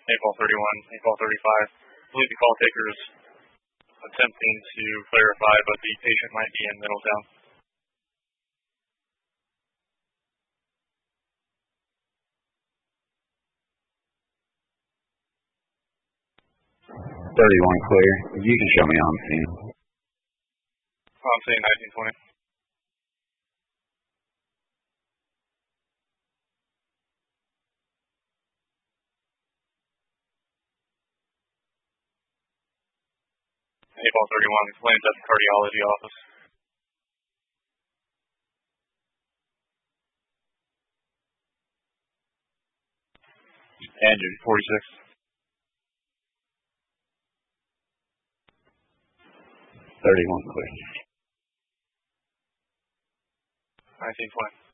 April 31, April 35. I believe the call taker is attempting to clarify, but the patient might be in Middletown. 31 clear. You can show me on scene. I'm seeing 1920. April 31, explains at the cardiology office. Andrew, 46. 31 clear. 1920.